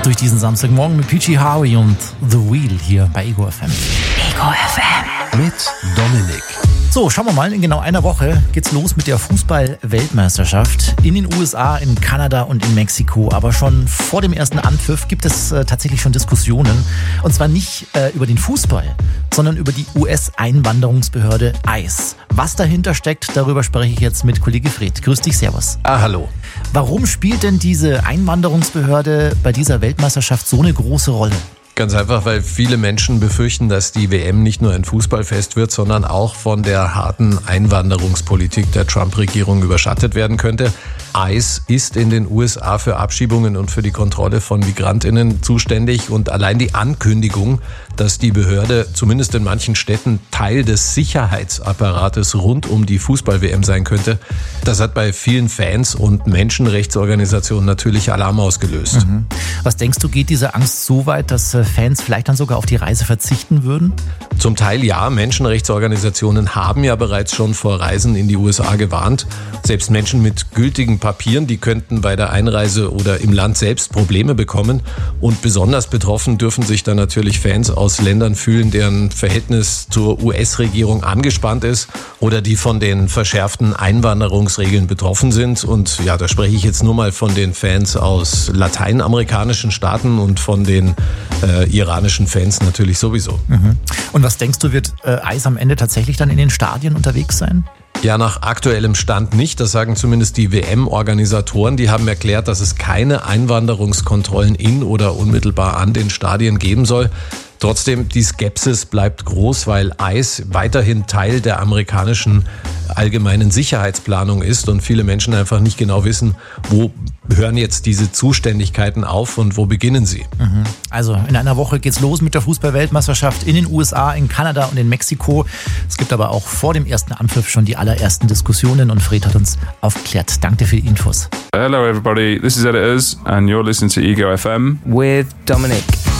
durch diesen Samstagmorgen mit PG Harvey und The Wheel hier bei Ego FM. Ego FM. Mit Dominik. So, schauen wir mal, in genau einer Woche geht's los mit der Fußball-Weltmeisterschaft in den USA, in Kanada und in Mexiko. Aber schon vor dem ersten Anpfiff gibt es tatsächlich schon Diskussionen. Und zwar nicht über den Fußball, sondern über die US-Einwanderungsbehörde ICE. Was dahinter steckt, darüber spreche ich jetzt mit Kollege Fred. Grüß dich, servus. Hallo. Warum spielt denn diese Einwanderungsbehörde bei dieser Weltmeisterschaft so eine große Rolle? Ganz einfach, weil viele Menschen befürchten, dass die WM nicht nur ein Fußballfest wird, sondern auch von der harten Einwanderungspolitik der Trump-Regierung überschattet werden könnte. ICE ist in den USA für Abschiebungen und für die Kontrolle von MigrantInnen zuständig und allein die Ankündigung, dass die Behörde zumindest in manchen Städten Teil des Sicherheitsapparates rund um die Fußball-WM sein könnte, das hat bei vielen Fans und Menschenrechtsorganisationen natürlich Alarm ausgelöst. Was denkst du, geht diese Angst so weit, dass Fans vielleicht dann sogar auf die Reise verzichten würden? Zum Teil ja, Menschenrechtsorganisationen haben ja bereits schon vor Reisen in die USA gewarnt. Selbst Menschen mit gültigen Papieren, die könnten bei der Einreise oder im Land selbst Probleme bekommen. Und besonders betroffen dürfen sich dann natürlich Fans aus Ländern fühlen, deren Verhältnis zur US-Regierung angespannt ist oder die von den verschärften Einwanderungsregeln betroffen sind. Und ja, da spreche ich jetzt nur mal von den Fans aus lateinamerikanischen Staaten und von den iranischen Fans natürlich sowieso. Und was denkst du, wird ICE am Ende tatsächlich dann in den Stadien unterwegs sein? Ja, nach aktuellem Stand nicht. Das sagen zumindest die WM-Organisatoren. Die haben erklärt, dass es keine Einwanderungskontrollen in oder unmittelbar an den Stadien geben soll. Trotzdem, die Skepsis bleibt groß, weil ICE weiterhin Teil der amerikanischen allgemeinen Sicherheitsplanung ist und viele Menschen einfach nicht genau wissen, wo hören jetzt diese Zuständigkeiten auf und wo beginnen sie. Also in einer Woche geht's los mit der Fußball-Weltmeisterschaft in den USA, in Kanada und in Mexiko. Es gibt aber auch vor dem ersten Anpfiff schon die allerersten Diskussionen und Fred hat uns aufgeklärt. Danke für die Infos. Hello everybody, this is Editors and you're listening to Ego FM with Dominik.